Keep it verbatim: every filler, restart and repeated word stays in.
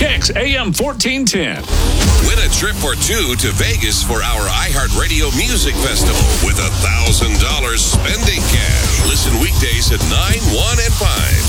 Kicks A M fourteen ten. Win a trip or two to Vegas for our iHeartRadio Music Festival with one thousand dollars spending cash. Listen weekdays at nine, one, and five.